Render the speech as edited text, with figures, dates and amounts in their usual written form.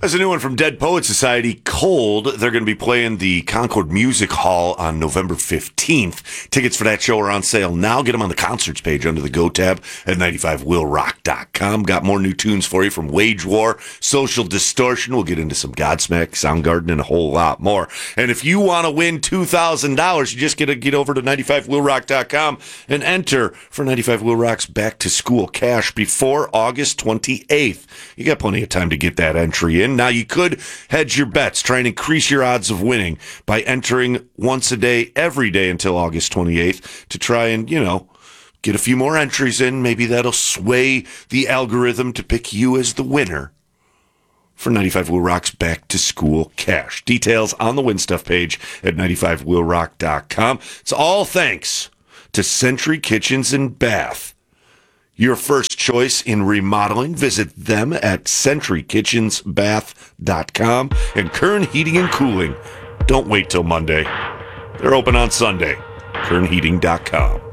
There's a new one from Dead Poet Society, Cold. They're going to be playing the Concord Music Hall on November 15th. Tickets for that show are on sale now. Get them on the concerts page under the Go tab at 95willrock.com. Got more new tunes for you from Wage War, Social Distortion. We'll get into some Godsmack, Soundgarden, and a whole lot more. And if you want to win $2,000, you just got to get over to 95willrock.com and enter for 95 Will Rock's Back to School Cash before August 28th. You got plenty of time to get that entry in. Now, you could hedge your bets, try and increase your odds of winning by entering once a day, every day until August 28th to try and, get a few more entries in. Maybe that'll sway the algorithm to pick you as the winner for 95 Will Rock's Back to School Cash. Details on the Win Stuff page at 95willrock.com. It's all thanks to Century Kitchens and Bath. Your first choice in remodeling. Visit them at centurykitchensbath.com. And Kern Heating and Cooling. Don't wait till Monday. They're open on Sunday. KernHeating.com.